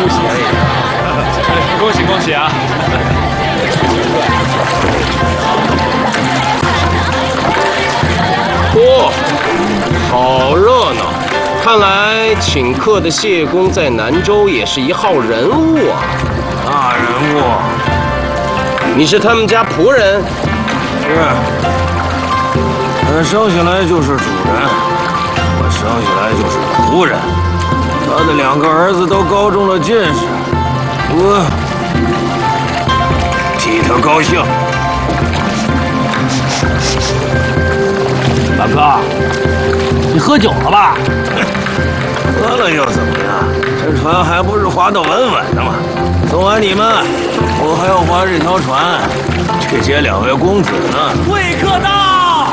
喜！恭喜恭喜啊！ 嚯，好热闹！看来请客的谢公在南州也是一号人物啊！ 大人物， 你是他们家仆人？ 是。生下来就是主人，我生下来就是仆人。他的2个儿子都高中了进士，我替他高兴。 大哥，你喝酒了吧？ 喝了又怎么样？这船还不是划得稳稳的吗？送完你们，我还要划这条船，去接2位公子呢。 贵客到！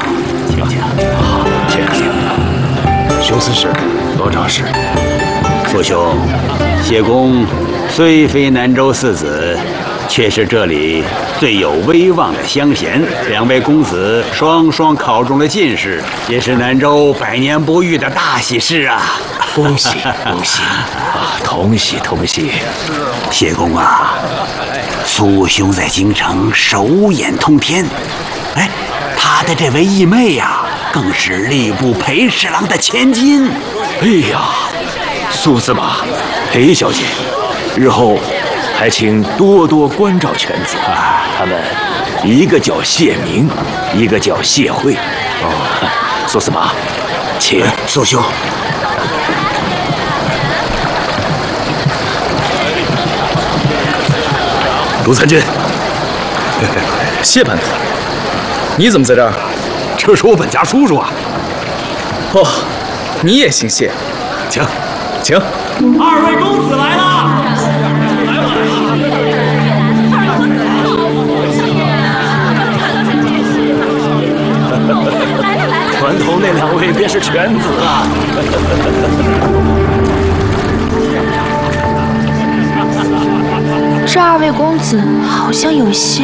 请。熊司使，罗长史， 父兄，谢公虽非南州4子，却是这里最有威望的乡贤。2位公子双双考中了进士，也是南州100年不遇的大喜事啊！ 恭喜恭喜啊！同喜同喜。 谢公啊，苏兄在京城手眼通天，哎，他的这位义妹呀，更是吏部裴侍郎的千金。 哎呀，苏司马，裴小姐，日后还请多多关照犬子啊。他们一个叫谢明，一个叫谢慧。哦，苏司马，请。 苏兄。 卢参军，谢叛徒，你怎么在这儿？这是我本家叔叔啊。哦，你也姓谢，请，请。 2位公子来了。 船头那2位便是犬子啊。 这2位公子好像有些。